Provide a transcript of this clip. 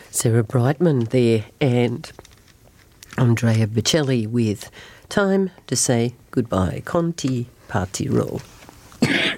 Sarah Brightman there and Andrea Bocelli with Time to Say Goodbye, Conti Party Roll.